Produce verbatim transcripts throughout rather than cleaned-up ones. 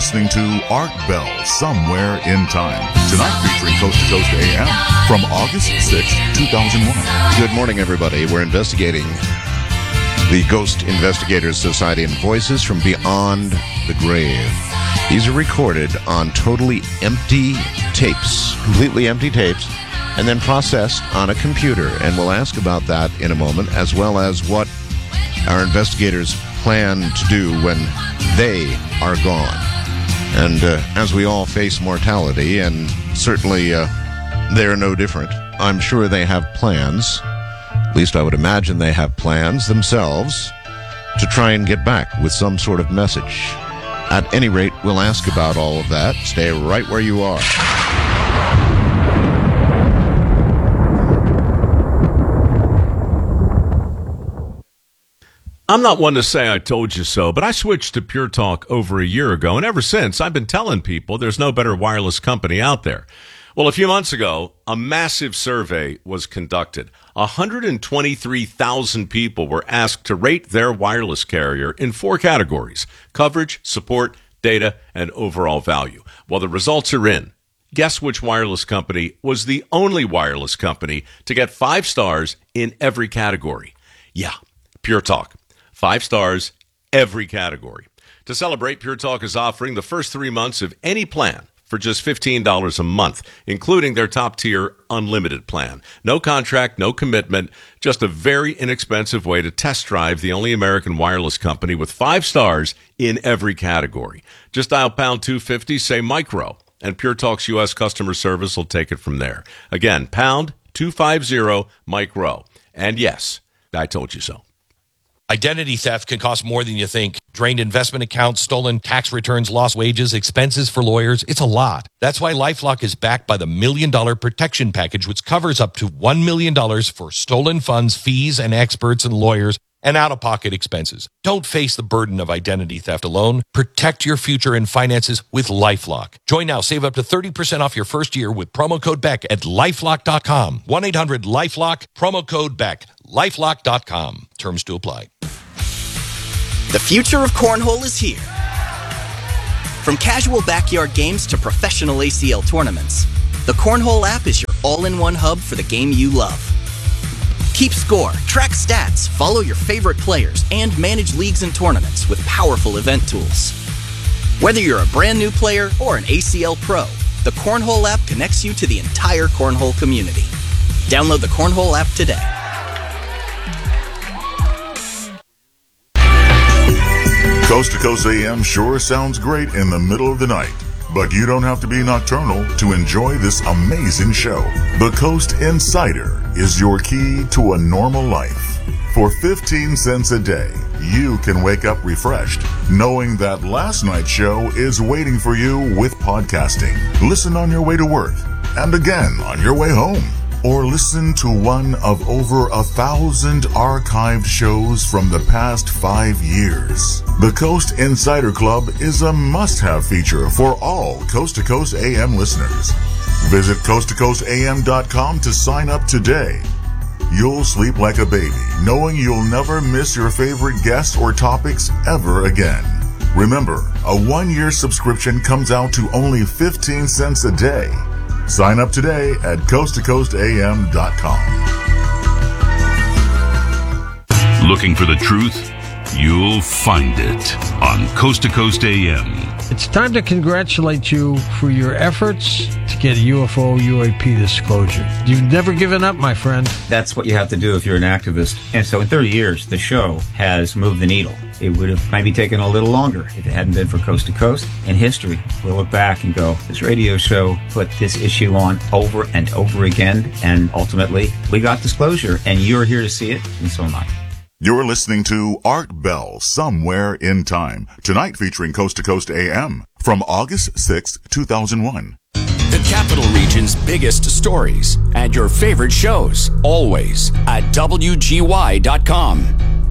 listening to Art Bell, Somewhere in Time. Tonight featuring Coast to Coast A M from August sixth, two thousand one. Good morning, everybody. We're investigating the Ghost Investigators Society and Voices from Beyond the Grave. These are recorded on totally empty tapes, completely empty tapes, and then processed on a computer. And we'll ask about that in a moment, as well as what our investigators plan to do when they are gone. And uh, as we all face mortality, and certainly uh, they're no different, I'm sure they have plans, at least I would imagine they have plans themselves, to try and get back with some sort of message. At any rate, we'll ask about all of that. Stay right where you are. I'm not one to say I told you so, but I switched to Pure Talk over a year ago, and ever since, I've been telling people there's no better wireless company out there. Well, a few months ago, a massive survey was conducted. one hundred twenty-three thousand people were asked to rate their wireless carrier in four categories: coverage, support, data, and overall value. Well, the results are in. Guess which wireless company was the only wireless company to get five stars in every category? Yeah, Pure Talk. Five stars, every category. To celebrate, Pure Talk is offering the first three months of any plan for just fifteen dollars a month, including their top-tier unlimited plan. No contract, no commitment, just a very inexpensive way to test drive the only American wireless company with five stars in every category. Just dial pound two fifty, say micro, and Pure Talk's U S customer service will take it from there. Again, pound two fifty, micro. And yes, I told you so. Identity theft can cost more than you think. Drained investment accounts, stolen tax returns, lost wages, expenses for lawyers. It's a lot. That's why LifeLock is backed by the Million Dollar Protection Package, which covers up to one million dollars for stolen funds, fees, and experts and lawyers, and out-of-pocket expenses. Don't face the burden of identity theft alone. Protect your future and finances with LifeLock. Join now. Save up to thirty percent off your first year with promo code Beck at lifelock dot com. one eight hundred lifelock, promo code Beck. lifelock dot com. Terms to apply. The future of cornhole is here. From casual backyard games to professional A C L tournaments, the Cornhole app is your all-in-one hub for the game you love. Keep score, track stats, follow your favorite players, and manage leagues and tournaments with powerful event tools. Whether you're a brand new player or an A C L pro, the Cornhole app connects you to the entire cornhole community. Download the Cornhole app today. Coast to Coast A M sure sounds great in the middle of the night, but you don't have to be nocturnal to enjoy this amazing show. The Coast Insider is your key to a normal life. For fifteen cents a day, you can wake up refreshed, knowing that last night's show is waiting for you with podcasting. Listen on your way to work, and again on your way home. Or listen to one of over a thousand archived shows from the past five years. The Coast Insider Club is a must-have feature for all Coast to Coast A M listeners. Visit coast to coast a m dot com to sign up today. You'll sleep like a baby, knowing you'll never miss your favorite guests or topics ever again. Remember, a one-year subscription comes out to only fifteen cents a day. Sign up today at coast to coast a m dot com. Looking for the truth? You'll find it on Coast to Coast A M. It's time to congratulate you for your efforts to get U F O U A P disclosure. You've never given up, my friend. That's what you have to do if you're an activist. And so in thirty years, the show has moved the needle. It would have maybe taken a little longer if it hadn't been for Coast to Coast. In history, we'll look back and go, this radio show put this issue on over and over again, and ultimately, we got disclosure, and you're here to see it, and so am I. You're listening to Art Bell, Somewhere in Time, tonight featuring Coast to Coast A M from August sixth, two thousand one. The Capital Region's biggest stories and your favorite shows, always at W G Y dot com.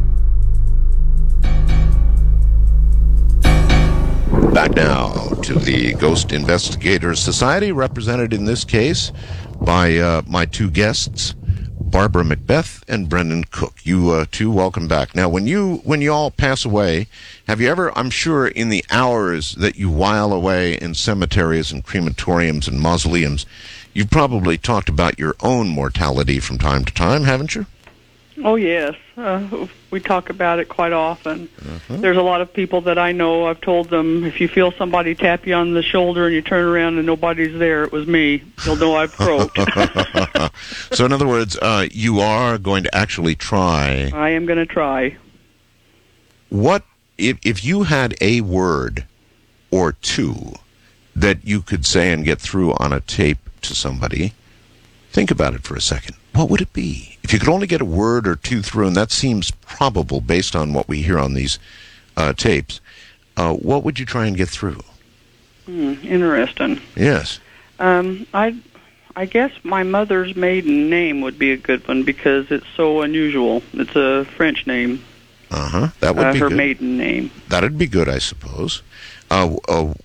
Back now to the Ghost Investigators Society, represented in this case by uh, my two guests. Barbara Macbeth and Brendan Cook. You uh, two, welcome back. Now, when you when you all pass away, have you ever, I'm sure in the hours that you while away in cemeteries and crematoriums and mausoleums, you've probably talked about your own mortality from time to time, haven't you? Oh, yes. Uh, we talk about it quite often. Uh-huh. There's a lot of people that I know, I've told them, if you feel somebody tap you on the shoulder and you turn around and nobody's there, it was me. You'll know I've croaked. So, in other words, uh, you are going to actually try. I am going to try. What, if, if you had a word or two that you could say and get through on a tape to somebody, think about it for a second. What would it be? If you could only get a word or two through, and that seems probable based on what we hear on these uh, tapes, uh, what would you try and get through? Hmm, interesting. Yes. Um, I, I guess my mother's maiden name would be a good one because it's so unusual. It's a French name. Uh-huh. That would uh, be her good. maiden name. That'd be good, I suppose. Uh, uh,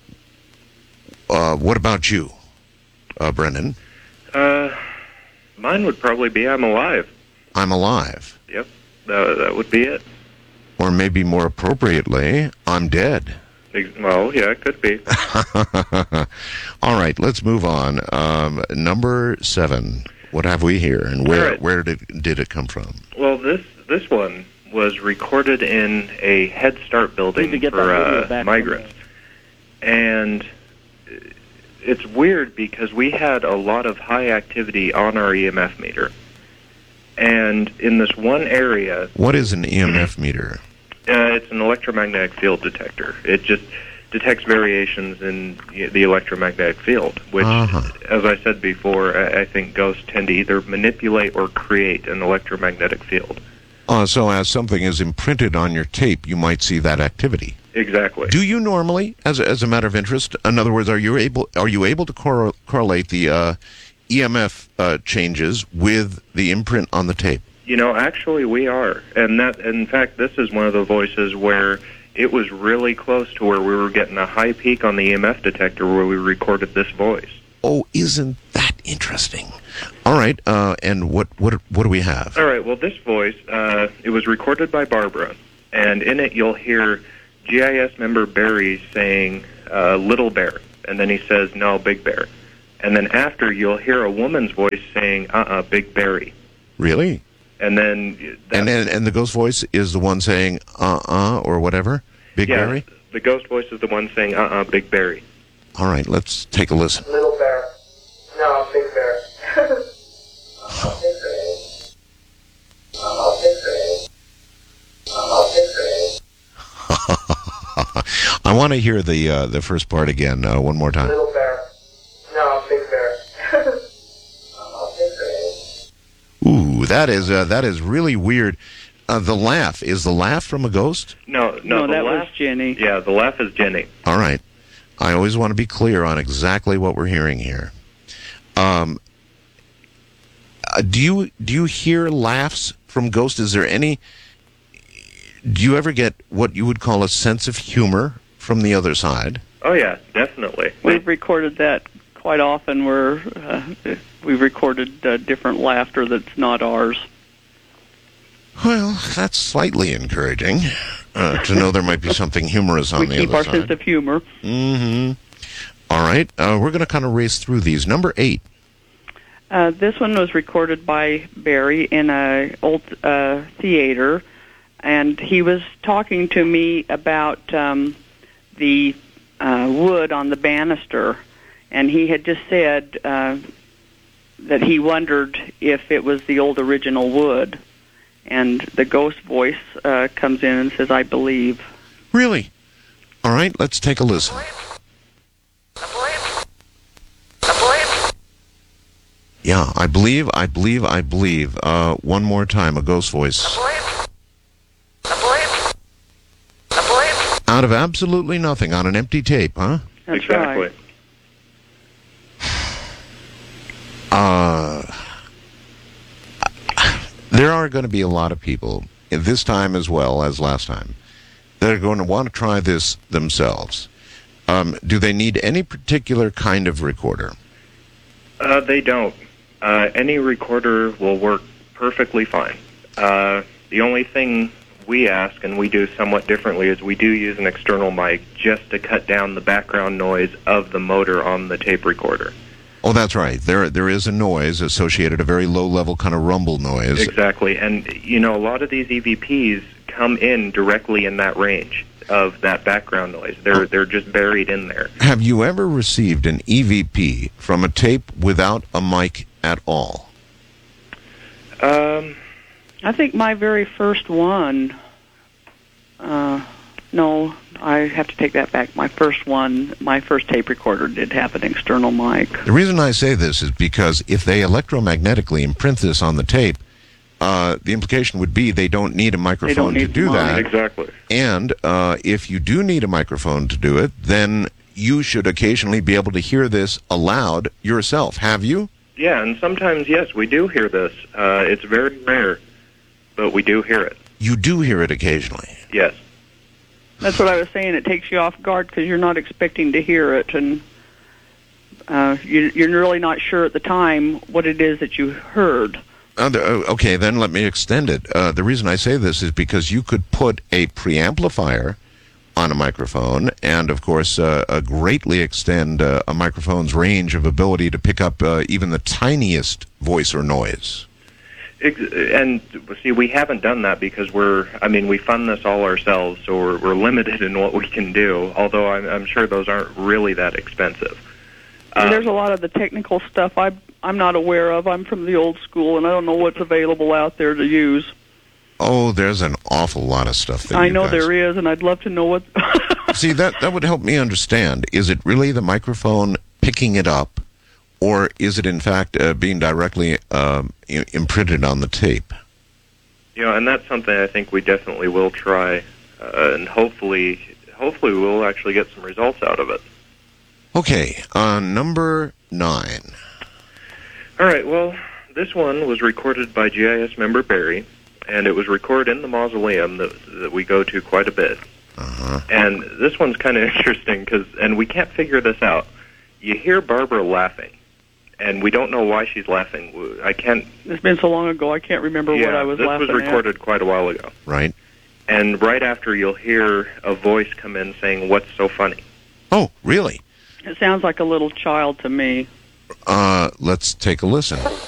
uh, what about you, uh, Brendan? Uh... Mine would probably be I'm alive. I'm alive. Yep, that, that would be it. Or maybe more appropriately, I'm dead. Well, yeah, it could be. All right, let's move on. Um, number seven. What have we here, and where right. where did it, did it come from? Well, this this one was recorded in a Head Start building for uh, migrants, and it's weird because we had a lot of high activity on our E M F meter. And in this one area... What is an E M F meter? Uh, it's an electromagnetic field detector. It just detects variations in the electromagnetic field, which, uh-huh. as I said before, I think ghosts tend to either manipulate or create an electromagnetic field. Uh, so as something is imprinted on your tape, you might see that activity. Exactly. Do you normally, as a, as a matter of interest, in other words, are you able are you able to cor- correlate the uh, E M F uh, changes with the imprint on the tape? You know, actually, we are, and that, in fact, this is one of the voices where it was really close to where we were getting a high peak on the E M F detector where we recorded this voice. Oh, isn't that interesting? All right, uh, and what what what do we have? All right, well, this voice, uh, it was recorded by Barbara, and in it you'll hear G I S member Barry saying, uh, Little Bear, and then he says, no, Big Bear. And then after, you'll hear a woman's voice saying, uh-uh, Big Barry. Really? And then... And, then and the ghost voice is the one saying, uh-uh, or whatever? Big yeah, Barry? The ghost voice is the one saying, uh-uh, Big Barry. All right, let's take a listen. Little Bear. No, Big Bear. uh-uh, Big Barry. Uh-uh, Big Barry. Uh-uh, Big Barry. I want to hear the uh, the first part again, uh, one more time. Little Bear. No, Big Bear. uh, Big Bear. Ooh, that is uh, that is really weird. Uh, the laugh, is the laugh from a ghost? No, no, No, the that laugh, was Jenny. Yeah, the laugh is Jenny. All right. I always want to be clear on exactly what we're hearing here. Um, uh, do you do you hear laughs from ghosts? Is there any... Do you ever get what you would call a sense of humor from the other side? Oh, yeah, definitely. We've recorded that quite often where uh, we've recorded uh, different laughter that's not ours. Well, that's slightly encouraging uh, to know there might be something humorous on we the keep other our side. sense of humor. Mm-hmm. All right, uh, we're going to kind of race through these. Number eight. Uh, this one was recorded by Barry in a old uh, theater, and he was talking to me about um, the uh, wood on the banister, and he had just said uh, that he wondered if it was the old original wood. And the ghost voice uh, comes in and says, I believe. Really? All right, let's take a listen. Yeah, I believe, I believe, I believe. Uh, one more time, a ghost voice. Out of absolutely nothing, on an empty tape, huh? That's exactly. right. Uh, there are going to be a lot of people, this time as well as last time, that are going to want to try this themselves. Um, do they need any particular kind of recorder? Uh, they don't. Uh, any recorder will work perfectly fine. Uh, the only thing we ask, and we do somewhat differently, is we do use an external mic just to cut down the background noise of the motor on the tape recorder. Oh, that's right. There, there is a noise associated, a very low-level kind of rumble noise. Exactly. And, you know, a lot of these E V Ps come in directly in that range of that background noise. They're, they're just buried in there. Have you ever received an E V P from a tape without a mic at all? Um... I think my very first one, uh, no, I have to take that back. My first one, my first tape recorder did have an external mic. The reason I say this is because if they electromagnetically imprint this on the tape, uh, the implication would be they don't need a microphone need to do the that. mic. Exactly. And uh, if you do need a microphone to do it, then you should occasionally be able to hear this aloud yourself. Have you? Yeah, and sometimes, yes, we do hear this. Uh, it's very rare, but we do hear it. You do hear it occasionally. Yes. That's what I was saying. It takes you off guard because you're not expecting to hear it, and uh, you, you're really not sure at the time what it is that you heard. Uh, the, uh, okay, then let me extend it. Uh, the reason I say this is because you could put a preamplifier on a microphone and, of course, uh, uh, greatly extend uh, a microphone's range of ability to pick up uh, even the tiniest voice or noise. And see, we haven't done that because we're, I mean, we fund this all ourselves, so we're, we're limited in what we can do, although I'm, I'm sure those aren't really that expensive. And there's a lot of the technical stuff I, I'm not aware of. I'm from the old school, and I don't know what's available out there to use. Oh, there's an awful lot of stuff that I you know guys... there is, and I'd love to know what... See, that, that would help me understand. Is it really the microphone picking it up, or is it, in fact, uh, being directly um, i- imprinted on the tape? You know, and that's something I think we definitely will try, uh, and hopefully, hopefully we'll actually get some results out of it. Okay, uh, number nine. All right, well, this one was recorded by G I S member Barry, and it was recorded in the mausoleum that, that we go to quite a bit. Uh-huh. And this one's kind of interesting, because, and we can't figure this out. You hear Barbara laughing, and we don't know why she's laughing. I can't... It's been so long ago, I can't remember yeah, what I was this laughing was recorded at. quite a while ago. Right. And right after, you'll hear a voice come in saying, "What's so funny?" Oh, really? It sounds like a little child to me. Uh, let's take a listen.